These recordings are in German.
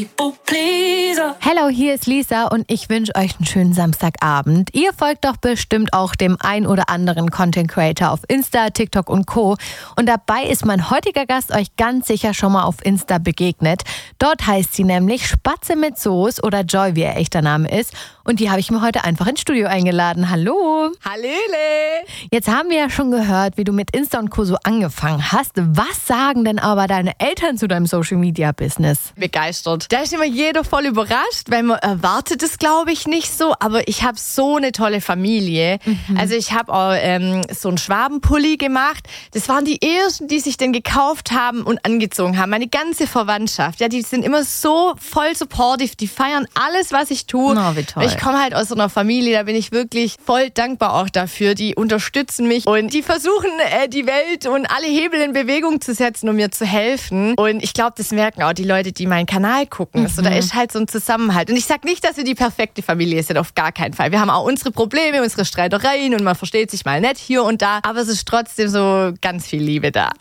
Hello, hier ist Lisa und ich wünsche euch einen schönen Samstagabend. Ihr folgt doch bestimmt auch dem ein oder anderen Content Creator auf Insta, TikTok und Co. Und dabei ist mein heutiger Gast euch ganz sicher schon mal auf Insta begegnet. Dort heißt sie nämlich Spatze mit Soße oder Joy, wie ihr echter Name ist. Und die habe ich mir heute einfach ins Studio eingeladen. Hallo! Hallöle! Jetzt haben wir ja schon gehört, wie du mit Insta und Co. so angefangen hast. Was sagen denn aber deine Eltern zu deinem Social-Media-Business? Begeistert. Da ist immer jeder voll überrascht, weil man erwartet es, glaube ich, nicht so. Aber ich habe so eine tolle Familie. Also ich habe auch so einen Schwabenpulli gemacht. Das waren die ersten, die sich den gekauft haben und angezogen haben. Meine ganze Verwandtschaft. Ja, die sind immer so voll supportive. Die feiern alles, was ich tue. Oh, wie toll. Ich komme halt aus so einer Familie, da bin ich wirklich voll dankbar auch dafür. Die unterstützen mich und die versuchen, die Welt und alle Hebel in Bewegung zu setzen, um mir zu helfen. Und ich glaube, das merken auch die Leute, die meinen Kanal gucken. Also, da ist halt so ein Zusammenhalt. Und ich sage nicht, dass wir die perfekte Familie sind, auf gar keinen Fall. Wir haben auch unsere Probleme, unsere Streitereien und man versteht sich mal nicht hier und da. Aber es ist trotzdem so ganz viel Liebe da.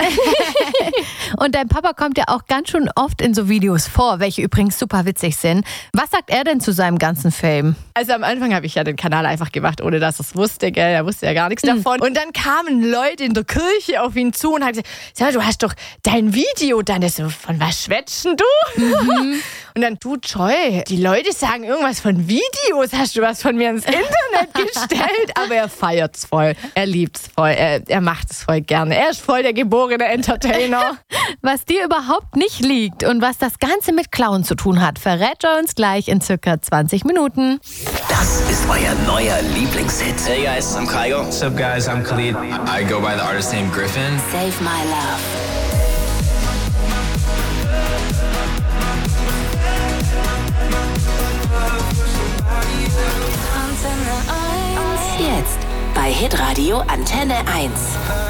Und dein Papa kommt ja auch ganz schön oft in so Videos vor, welche übrigens super witzig sind. Was sagt er denn zu seinem ganzen Fame? Also am Anfang habe ich ja den Kanal einfach gemacht, ohne dass er es wusste, gell? Er wusste ja gar nichts davon. Und dann kamen Leute in der Kirche auf ihn zu und haben gesagt, sag mal, du hast doch dein Video, dann ist so, von was schwätzen du? Und dann, du Joy, die Leute sagen irgendwas von Videos, hast du was von mir ins Internet gestellt? Aber er feiert's voll, er liebt's voll, er macht es voll gerne. Er ist voll der geborene Entertainer. Was dir überhaupt nicht liegt und was das Ganze mit Klauen zu tun hat, verrät er uns gleich in circa 20 Minuten. Das ist euer neuer Lieblingshit. Hey guys, I'm Kygo. What's up guys, I'm Khalid. I go by the artist name Griffin. Save My Love. Jetzt bei Hitradio Antenne 1.